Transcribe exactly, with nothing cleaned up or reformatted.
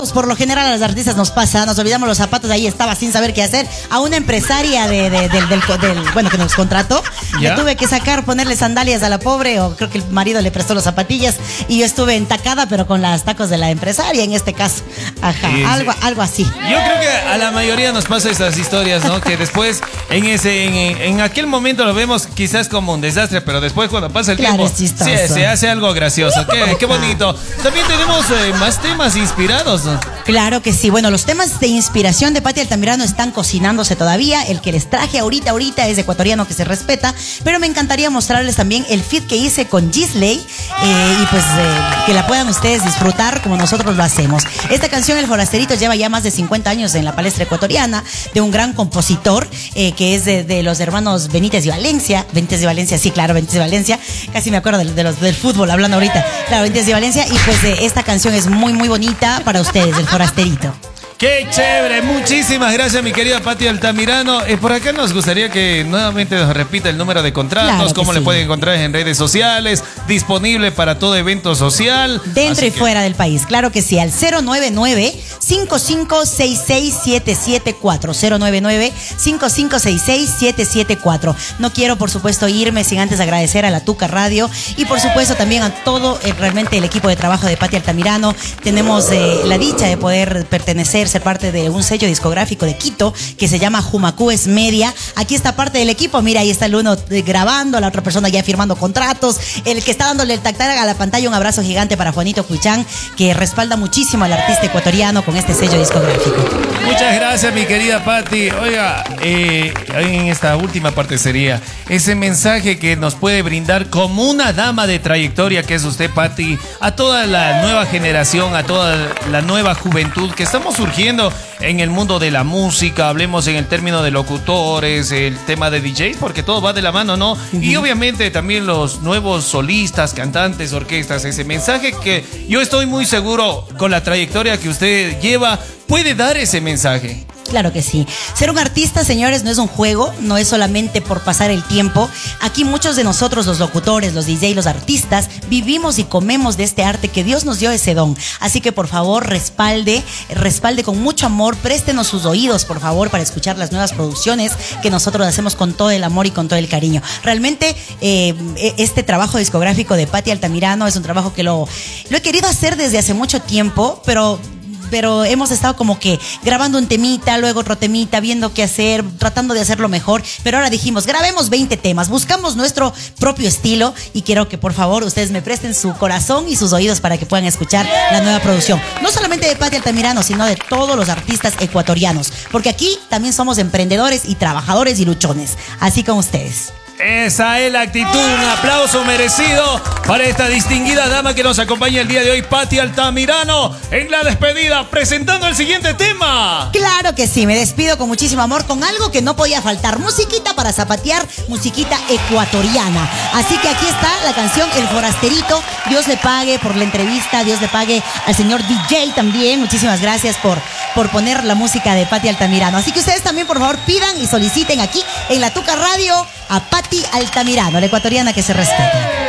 zapatos. Por lo general a las artistas nos pasa, nos olvidamos los zapatos, ahí estaba sin saber qué hacer. A una empresaria de, de, de, del, del, del, bueno, que nos contrató, ¿ya? Le tuve que sacar, ponerle sandalias a la pobre, o creo que el marido le prestó las zapatillas, y yo estuve entacada, pero con las tacos de la empresaria en este caso. Ajá, sí, algo, sí. algo así. Yo creo que a la mayoría nos pasa estas historias, ¿no? Que después, en ese, en, en aquel momento lo vemos quizás como un desastre, pero después cuando pasa el claro, tiempo, es chistoso. Sí, se hace algo gracioso. Qué, qué bonito. También tenemos eh, más temas inspirados, ¿no? Claro que sí. Bueno, los temas de inspiración de Pati Altamirano están cocinándose todavía. El que les traje ahorita, ahorita es ecuatoriano que se respeta, pero me encantaría mostrarles también el feat que hice con Gisley, eh, y pues eh, que la puedan ustedes disfrutar como nosotros lo hacemos. Esta canción, El Forasterito, lleva ya más de cincuenta años en la palestra ecuatoriana, de un gran compositor eh, que es de, de los hermanos Benítez y Valencia. Benítez y Valencia, sí, claro, Benítez y Valencia. Casi me acuerdo de, de los del fútbol hablando ahorita. Claro, Benítez y Valencia. Y pues eh, esta canción es muy, muy bonita para ustedes, El Forasterito. ¡Qué chévere! Muchísimas gracias, mi querida Pati Altamirano. Eh, por acá nos gustaría que nuevamente nos repita el número de contratos, claro cómo sí. le pueden encontrar en redes sociales, disponible para todo evento social. Dentro Así y que... fuera del país, claro que sí, al cero nueve nueve, cinco cinco seis seis, siete siete cuatro, cero nueve nueve, cinco cinco seis seis, siete siete cuatro. No quiero, por supuesto, irme sin antes agradecer a la Tuca Radio y, por supuesto, también a todo eh, realmente el equipo de trabajo de Pati Altamirano. Tenemos eh, la dicha de poder pertenecer, ser parte de un sello discográfico de Quito que se llama Jumacúes Media. Aquí está parte del equipo, mira, ahí está el uno grabando, la otra persona ya firmando contratos, el que está dándole el tactar a la pantalla. Un abrazo gigante para Juanito Cuichán, que respalda muchísimo al artista ecuatoriano con este sello discográfico. Muchas gracias, mi querida Pati. Oiga, eh, en esta última parte sería ese mensaje que nos puede brindar como una dama de trayectoria que es usted, Pati, a toda la nueva generación, a toda la nueva juventud que estamos surgiendo en el mundo de la música. Hablemos en el término de locutores, el tema de D Js, porque todo va de la mano, ¿no? Uh-huh. Y obviamente también los nuevos solistas, cantantes, orquestas. Ese mensaje que yo estoy muy seguro, con la trayectoria que usted lleva, puede dar ese mensaje. Claro que sí. Ser un artista, señores, no es un juego, no es solamente por pasar el tiempo. Aquí muchos de nosotros, los locutores, los D Js, los artistas, vivimos y comemos de este arte que Dios nos dio ese don. Así que, por favor, respalde, respalde con mucho amor, préstenos sus oídos, por favor, para escuchar las nuevas producciones que nosotros hacemos con todo el amor y con todo el cariño. Realmente, eh, este trabajo discográfico de Pati Altamirano es un trabajo que lo, lo he querido hacer desde hace mucho tiempo, pero... pero hemos estado como que grabando un temita, luego otro temita, viendo qué hacer, tratando de hacerlo mejor, pero ahora dijimos, grabemos veinte temas, buscamos nuestro propio estilo y quiero que por favor ustedes me presten su corazón y sus oídos para que puedan escuchar la nueva producción, no solamente de Pati Altamirano, sino de todos los artistas ecuatorianos, porque aquí también somos emprendedores y trabajadores y luchones, así como ustedes. Esa es la actitud, un aplauso merecido para esta distinguida dama que nos acompaña el día de hoy, Pati Altamirano, en la despedida, presentando el siguiente tema. Claro que sí, me despido con muchísimo amor, con algo que no podía faltar, musiquita para zapatear, musiquita ecuatoriana. Así que aquí está la canción El Forasterito. Dios le pague por la entrevista, Dios le pague al señor D J también. Muchísimas gracias por, por poner la música de Pati Altamirano. Así que ustedes también, por favor, pidan y soliciten aquí en la Tuca Radio a Pati Altamirano, la ecuatoriana que se respeta.